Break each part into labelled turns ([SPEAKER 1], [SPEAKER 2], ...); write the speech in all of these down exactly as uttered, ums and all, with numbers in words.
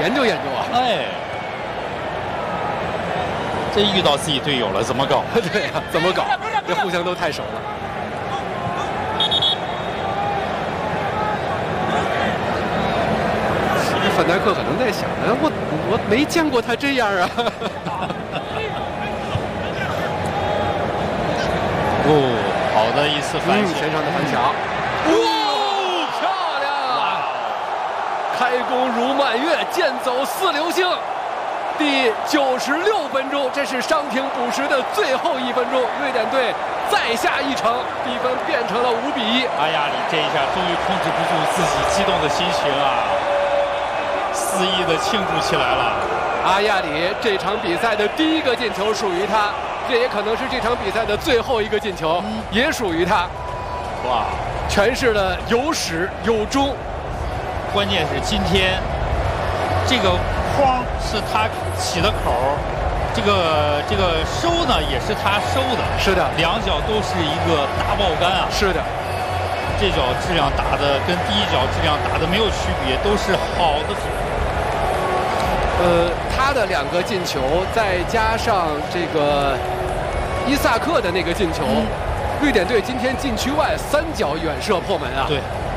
[SPEAKER 1] 研究研究啊。
[SPEAKER 2] 哎，这遇到自己队友了怎么搞？
[SPEAKER 1] 对啊，怎么搞？这互相都太熟了。范戴克可能在想，哎，我我没见过他这样啊。
[SPEAKER 2] 哦，好的一次反击，
[SPEAKER 1] 前场的反抢，哇，漂亮！开弓如满月，箭走似流星。第九十六分钟，这是伤停补时的最后一分钟，瑞典队再下一城，比分变成了五比一。
[SPEAKER 2] 阿亚里这一下终于控制不住自己激动的心情啊，肆意的庆祝起来了。
[SPEAKER 1] 阿亚里这场比赛的第一个进球属于他。这也可能是这场比赛的最后一个进球，嗯、也属于他。
[SPEAKER 2] 哇，
[SPEAKER 1] 诠释了有始有终。
[SPEAKER 2] 关键是今天这个框是他起的口，这个这个收呢也是他收的。
[SPEAKER 1] 是的，
[SPEAKER 2] 两脚都是一个大爆杆啊。
[SPEAKER 1] 是的，
[SPEAKER 2] 这脚质量打的跟第一脚质量打的没有区别，都是好的。
[SPEAKER 1] 呃，他的两个进球，再加上这个伊萨克的那个进球，嗯、瑞典队今天禁区外三脚远射破门啊！
[SPEAKER 2] 对。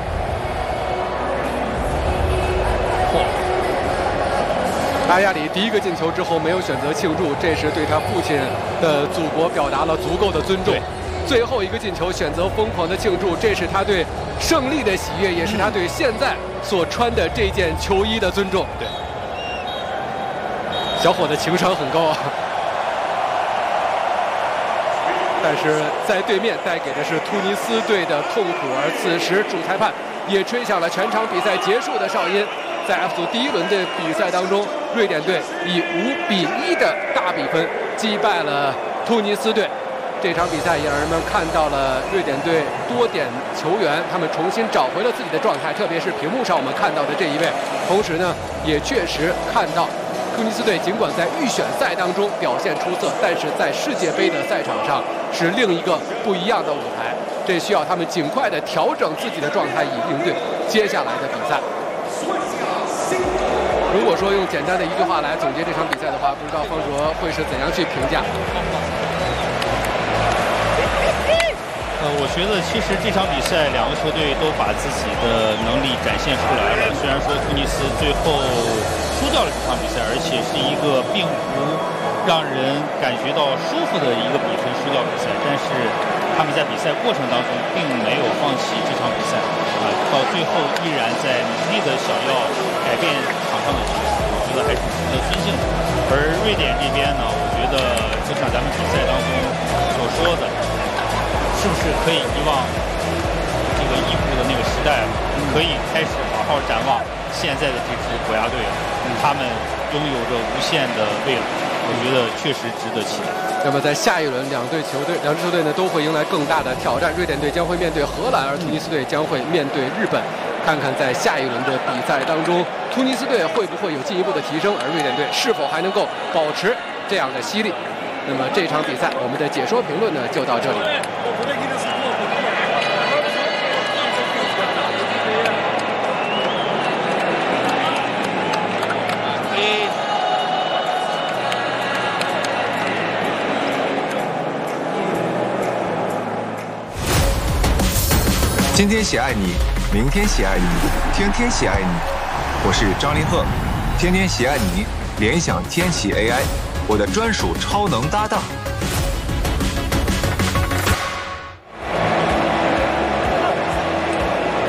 [SPEAKER 1] 嚯！阿亚里第一个进球之后没有选择庆祝，这是对他父亲的祖国表达了足够的尊重。最后一个进球选择疯狂的庆祝，这是他对胜利的喜悦，也是他对现在所穿的这件球衣的尊重。
[SPEAKER 2] 对。
[SPEAKER 1] 小伙子情商很高啊，但是在对面带给的是突尼斯队的痛苦，而此时主裁判也吹响了全场比赛结束的哨音。在 F 组第一轮的比赛当中，瑞典队以五比一的大比分击败了突尼斯队。这场比赛也让人们看到了瑞典队多点球员，他们重新找回了自己的状态，特别是屏幕上我们看到的这一位。同时呢，也确实看到突尼斯队尽管在预选赛当中表现出色，但是在世界杯的赛场上是另一个不一样的舞台，这需要他们尽快的调整自己的状态，以应对接下来的比赛。如果说用简单的一句话来总结这场比赛的话，不知道方卓会是怎样去评价？
[SPEAKER 2] 呃，我觉得其实这场比赛两个球队都把自己的能力展现出来了。虽然说突尼斯最后输掉了这场比赛，而且是一个并不让人感觉到舒服的一个比分输掉比赛，但是他们在比赛过程当中并没有放弃这场比赛啊，到最后依然在努力的想要改变场上的局势，我觉得还是值得尊敬的。而瑞典这边呢，我觉得就像咱们比赛当中所说的，是不是可以遗忘这个伊布的那个时代了？可以开始好好展望现在的这支国家队了，他们拥有着无限的未来，我觉得确实值得期待。
[SPEAKER 1] 那么在下一轮，两队球队，两支球队呢都会迎来更大的挑战。瑞典队将会面对荷兰，而突尼斯队将会面对日本。看看在下一轮的比赛当中，突尼斯队会不会有进一步的提升，而瑞典队是否还能够保持这样的犀利？那么这场比赛，我们的解说评论呢就到这里。
[SPEAKER 3] 今天喜爱你，明天喜爱你，天天喜爱你。我是张林鹤，天天喜爱你，联想天齐 A I， 我的专属超能搭档。